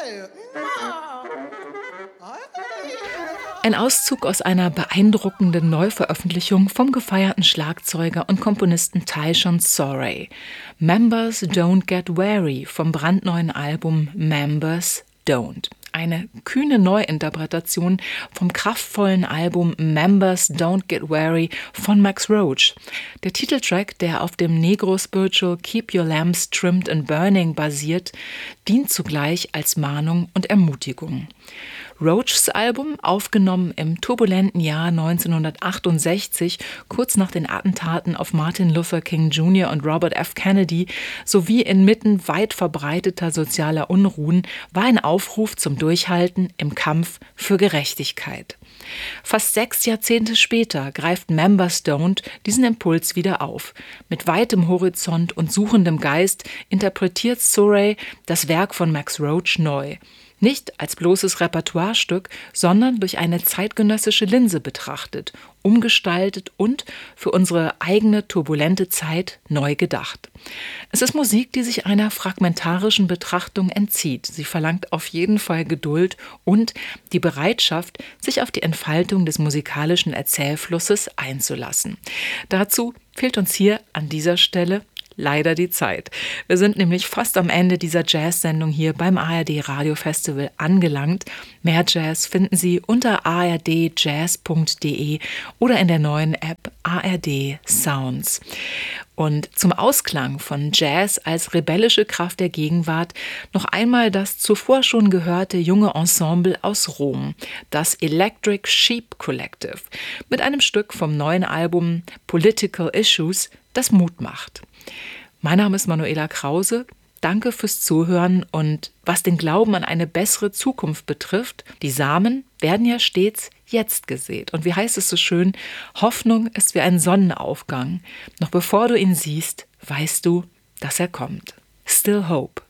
Ein Auszug aus einer beeindruckenden Neuveröffentlichung vom gefeierten Schlagzeuger und Komponisten Tyshawn Sorey. Members Don't Get Weary vom brandneuen Album Members Don't. Eine kühne Neuinterpretation vom kraftvollen Album Members Don't Get Weary von Max Roach. Der Titeltrack, der auf dem Negro-Spiritual Keep Your Lamps Trimmed and Burning basiert, dient zugleich als Mahnung und Ermutigung. Roachs Album, aufgenommen im turbulenten Jahr 1968, kurz nach den Attentaten auf Martin Luther King Jr. und Robert F. Kennedy, sowie inmitten weit verbreiteter sozialer Unruhen, war ein Aufruf zum Durchhalten im Kampf für Gerechtigkeit. Fast 6 Jahrzehnte später greift Members Don't diesen Impuls wieder auf. Mit weitem Horizont und suchendem Geist interpretiert Sorey das Werk von Max Roach neu. Nicht als bloßes Repertoirestück, sondern durch eine zeitgenössische Linse betrachtet, umgestaltet und für unsere eigene turbulente Zeit neu gedacht. Es ist Musik, die sich einer fragmentarischen Betrachtung entzieht. Sie verlangt auf jeden Fall Geduld und die Bereitschaft, sich auf die Entfaltung des musikalischen Erzählflusses einzulassen. Dazu fehlt uns hier an dieser Stelle leider die Zeit. Wir sind nämlich fast am Ende dieser Jazz-Sendung hier beim ARD Radio Festival angelangt. Mehr Jazz finden Sie unter ardjazz.de oder in der neuen App ARD Sounds. Und zum Ausklang von Jazz als rebellische Kraft der Gegenwart noch einmal das zuvor schon gehörte junge Ensemble aus Rom, das Electric Sheep Collective, mit einem Stück vom neuen Album Political Issues, das Mut macht. Mein Name ist Manuela Krause. Danke fürs Zuhören und was den Glauben an eine bessere Zukunft betrifft, die Samen werden ja stets jetzt gesät. Und wie heißt es so schön, Hoffnung ist wie ein Sonnenaufgang. Noch bevor du ihn siehst, weißt du, dass er kommt. Still Hope.